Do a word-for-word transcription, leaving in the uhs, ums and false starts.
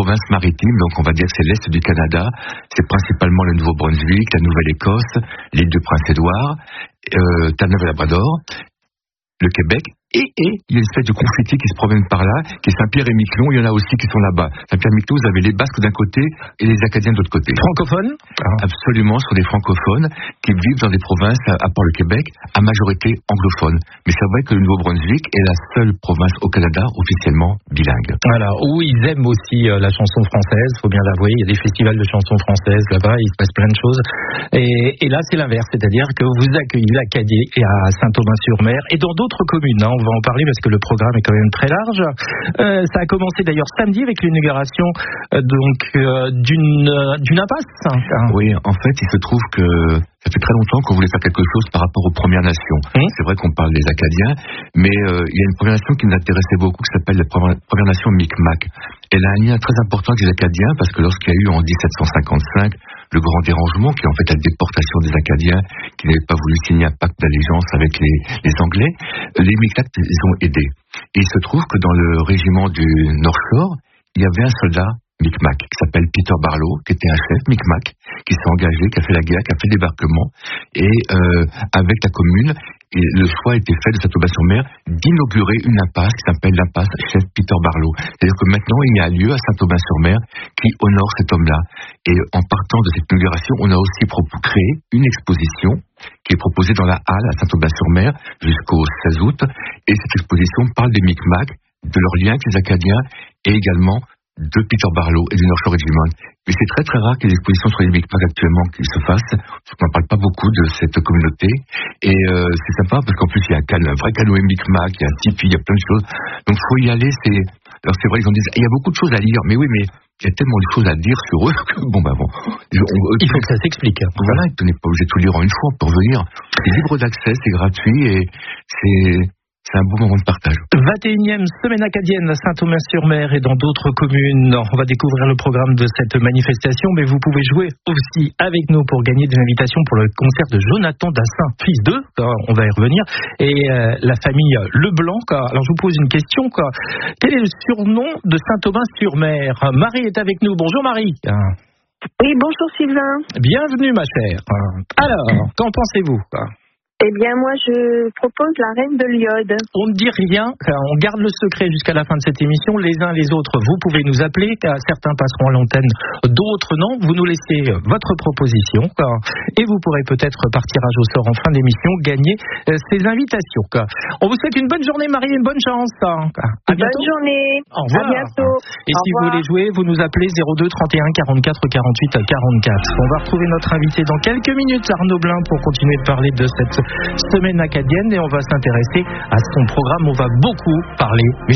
provinces maritimes, donc on va dire que c'est l'Est du Canada, c'est principalement le Nouveau-Brunswick, la Nouvelle-Écosse, l'île du Prince-Édouard, euh, Terre-Neuve-et-Labrador, le Québec, et, et il y a une espèce de confetti qui se promène par là, qui est Saint-Pierre-et-Miquelon, il y en a aussi qui sont là-bas. Saint-Pierre-et-Miquelon, vous avez les Basques d'un côté et les Acadiens de l'autre côté. Francophones ? Absolument, ce sont des francophones qui vivent dans des provinces, à, à part le Québec, à majorité anglophone. Mais c'est vrai que le Nouveau-Brunswick est la seule province au Canada officiellement bilingue. Voilà, où ils aiment aussi euh, la chanson française, faut bien l'avouer, il y a des festivals de chansons françaises là-bas, il se passe plein de choses. Et, et là, c'est l'inverse, c'est-à-dire que vous accueillez l'Acadie à Saint-Thomas-sur-Mer et dans d'autres communes, hein, on va en parler parce que le programme est quand même très large. Euh, ça a commencé d'ailleurs samedi avec l'inauguration euh, donc euh, d'une euh, d'une impasse. Hein. Oui, en fait, il se trouve que ça fait très longtemps qu'on voulait faire quelque chose par rapport aux Premières Nations. Mmh. C'est vrai qu'on parle des Acadiens, mais euh, il y a une Première Nation qui nous intéressait beaucoup, qui s'appelle la Première Nation Micmac. Elle a un lien très important avec les Acadiens, parce que lorsqu'il y a eu en dix-sept cent cinquante-cinq le grand dérangement, qui est en fait la déportation des Acadiens, qui n'avaient pas voulu signer un pacte d'allégeance avec les, les Anglais, les Micmac les ont aidés. Et il se trouve que dans le régiment du North Shore, il y avait un soldat Micmac, qui s'appelle Peter Barlow, qui était un chef Micmac, qui s'est engagé, qui a fait la guerre, qui a fait le débarquement, et euh, avec la commune, et le choix a été fait de Saint-Thomas-sur-Mer d'inaugurer une impasse qui s'appelle l'impasse chef Peter Barlow. C'est-à-dire que maintenant, il y a un lieu à Saint-Thomas-sur-Mer qui honore cet homme-là. Et en partant de cette inauguration, on a aussi créé une exposition qui est proposée dans la halle à Saint-Thomas-sur-Mer jusqu'au seize août. Et cette exposition parle des Micmac, de leur lien avec les Acadiens, et également de Peter Barlow et du North Shore Regiment. Mais c'est très très rare que les expositions sur les Micmac actuellement qu'ils se fassent. On n'en parle pas beaucoup de cette communauté. Et euh, c'est sympa parce qu'en plus il y a un, can- un vrai canoë Micmac, il y a un tipi, il y a plein de choses. Donc faut y aller. C'est alors c'est vrai ils en disent il y a beaucoup de choses à lire. Mais oui mais il y a tellement de choses à dire sur eux que bon bah bon. On, il faut que ça s'explique. Voilà, tu n'es pas obligé de tout lire en une fois pour venir. C'est libre d'accès, c'est gratuit et c'est C'est un beau moment de partage. vingt et unième semaine acadienne à Saint-Thomas-sur-Mer et dans d'autres communes. On va découvrir le programme de cette manifestation, mais vous pouvez jouer aussi avec nous pour gagner des invitations pour le concert de Jonathan Dassin, fils d'eux, on va y revenir, et euh, la famille Leblanc. Alors je vous pose une question. Quoi. Quel est le surnom de Saint-Thomas-sur-Mer ? Marie est avec nous. Bonjour Marie. Oui, bonjour Sylvain. Bienvenue ma chère. Alors, qu'en pensez-vous ? Eh bien, moi, je propose la Reine de l'Iode. On ne dit rien, on garde le secret jusqu'à la fin de cette émission. Les uns les autres, vous pouvez nous appeler, car certains passeront à l'antenne, d'autres non. Vous nous laissez votre proposition, et vous pourrez peut-être, par tirage au sort en fin d'émission, gagner ces invitations. On vous souhaite une bonne journée, Marie, et une bonne chance. À bientôt. Bonne journée. Au revoir. À bientôt. Et Au si revoir. vous voulez jouer, vous nous appelez zéro deux trente et un quarante-quatre quarante-huit quarante-quatre. On va retrouver notre invité dans quelques minutes, Arnaud Blin, pour continuer de parler de cette semaine acadienne, et on va s'intéresser à son programme. On va beaucoup parler